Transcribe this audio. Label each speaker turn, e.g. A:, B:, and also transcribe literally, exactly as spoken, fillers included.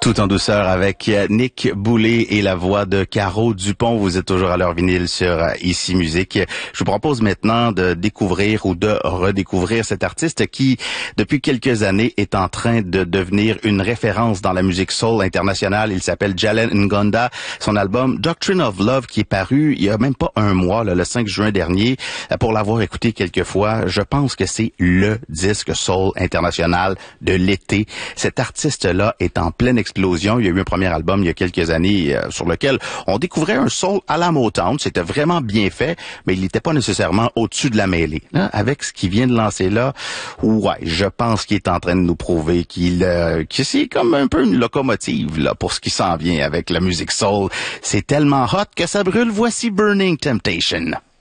A: Tout en douceur avec Nick Boulay et la voix de Caro Dupont. Vous êtes toujours à l'heure vinyle sur Ici Musique. Je vous propose maintenant de découvrir ou de redécouvrir cet artiste qui, depuis quelques années, est en train de devenir une référence dans la musique soul internationale. Il s'appelle Jalen Ngonda. Son album Doctrine of Love, qui est paru il y a même pas un mois, là, le cinq juin dernier. Pour l'avoir écouté quelques fois, je pense que c'est le disque soul international de l'été. Cet artiste-là est en pleine explosion. Il y a eu un premier album il y a quelques années euh, sur lequel on découvrait un soul à la Motown. C'était vraiment bien fait, mais il n'était pas nécessairement au-dessus de la mêlée. Hein? Avec ce qu'il vient de lancer là, ouais, je pense qu'il est en train de nous prouver qu'il euh, que c'est comme un peu une locomotive là pour ce qui s'en vient avec la musique soul. C'est tellement hot que ça brûle. Voici Burning Temptation.